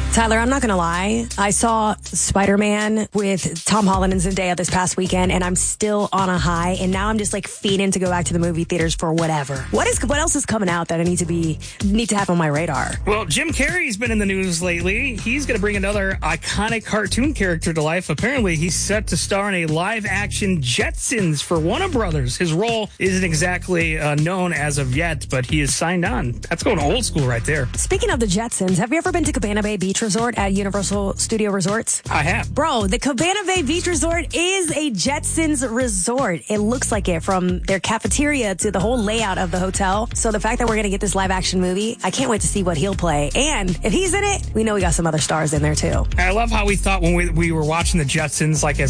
Tyler, I'm not going to lie. I saw Spider-Man with Tom Holland and Zendaya this past weekend, and I'm still on a high. And now I'm just like fiending to go back to the movie theaters for whatever. What else is coming out that I need to have on my radar? Well, Jim Carrey's been in the news lately. He's going to bring another iconic cartoon character to life. Apparently, he's set to star in a live-action Jetsons for Warner Brothers. His role isn't exactly known as of yet, but he is signed on. That's going old school right there. Speaking of the Jetsons, have you ever been to Cabana Bay Beach Resort at Universal Studio Resorts? I have. Bro, the Cabana Bay Beach Resort is a Jetsons resort. It looks like it, from their cafeteria to the whole layout of the hotel. So the fact that we're going to get this live action movie, I can't wait to see what he'll play. And if he's in it, we know we got some other stars in there too. I love how we thought when we were watching the Jetsons, like as